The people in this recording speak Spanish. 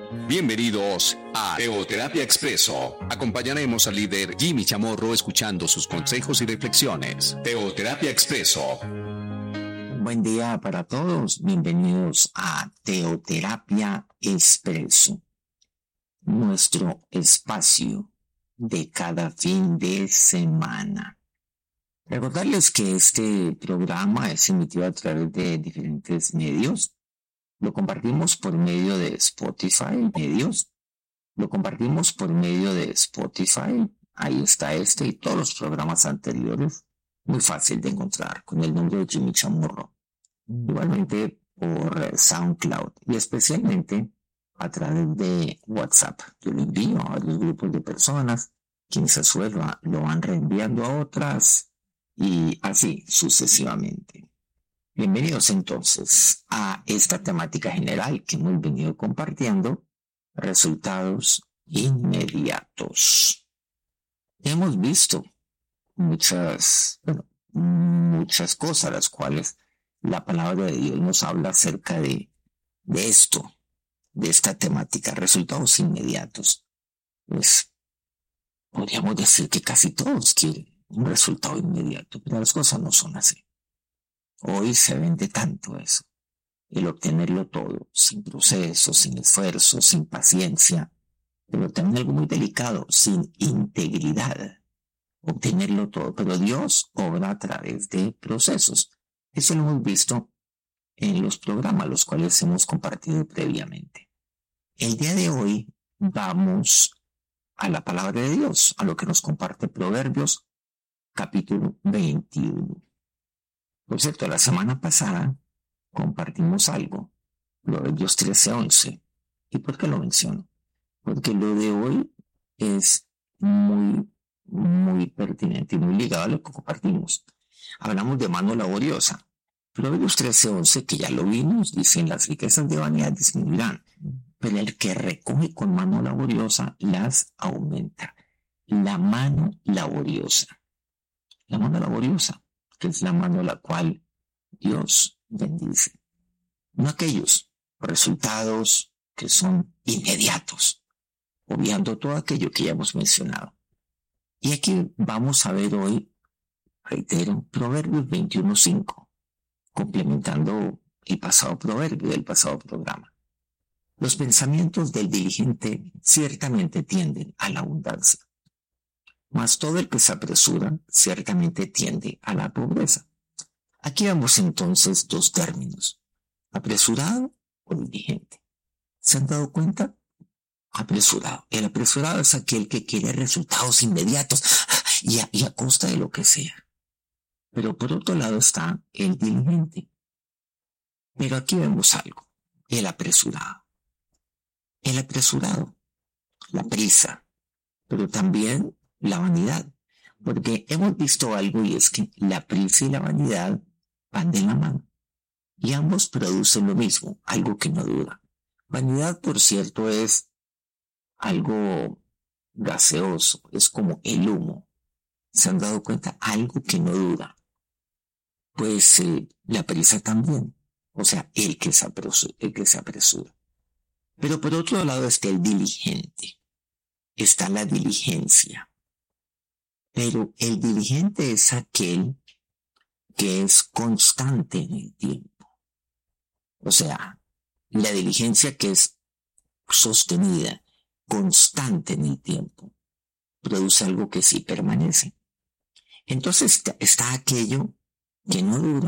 Bienvenidos a Teoterapia Expreso. Acompañaremos al líder Jimmy Chamorro escuchando sus consejos y reflexiones. Teoterapia Expreso. Buen día para todos. Bienvenidos a Teoterapia Expreso, nuestro espacio de cada fin de semana. Recordarles que este programa es emitido a través de diferentes medios. Lo compartimos por medio de Spotify, Ahí está este y todos los programas anteriores. Muy fácil de encontrar con el nombre de Jimmy Chamorro. Igualmente por SoundCloud y especialmente a través de WhatsApp. Yo lo envío a varios grupos de personas. Quienes se suelva lo van reenviando a otras y así sucesivamente. Bienvenidos entonces a esta temática general que hemos venido compartiendo, resultados inmediatos. Hemos visto muchas cosas, las cuales la palabra de Dios nos habla acerca de esto, de esta temática, resultados inmediatos. Pues podríamos decir que casi todos quieren un resultado inmediato, pero las cosas no son así. Hoy se vende tanto eso, el obtenerlo todo, sin proceso, sin esfuerzo, sin paciencia, pero también algo muy delicado, sin integridad. Obtenerlo todo, pero Dios obra a través de procesos. Eso lo hemos visto en los programas, los cuales hemos compartido previamente. El día de hoy vamos a la palabra de Dios, a lo que nos comparte Proverbios, capítulo 21. Por cierto, la semana pasada compartimos algo, Proverbios 13:11. ¿Y por qué lo menciono? Porque lo de hoy es muy pertinente y muy ligado a lo que compartimos. Hablamos de mano laboriosa. Proverbios 13:11, que ya lo vimos, dicen: las riquezas de vanidad disminuirán, pero el que recoge con mano laboriosa las aumenta. La mano laboriosa, que es la mano a la cual Dios bendice. No aquellos resultados que son inmediatos, obviando todo aquello que ya hemos mencionado. Y aquí vamos a ver hoy, reitero, Proverbios 21:5, complementando el pasado proverbio del pasado programa. Los pensamientos del diligente ciertamente tienden a la abundancia, mas todo el que se apresura ciertamente tiende a la pobreza. Aquí vemos entonces dos términos: apresurado o diligente. ¿Se han dado cuenta? Apresurado. El apresurado es aquel que quiere resultados inmediatos y a costa de lo que sea. Pero por otro lado está el diligente. Pero aquí vemos algo: el apresurado, la prisa, pero también la vanidad. Porque hemos visto algo, y es que la prisa y la vanidad van de la mano. Y ambos producen lo mismo, algo que no dura. Vanidad, por cierto, es algo gaseoso, es como el humo. ¿Se han dado cuenta? Algo que no dura. Pues la prisa también, o sea, el que se apresura. Pero por otro lado está el diligente, está la diligencia. Pero el diligente es aquel que es constante en el tiempo. O sea, la diligencia que es sostenida, constante en el tiempo, produce algo que sí permanece. Entonces está aquello que no dura,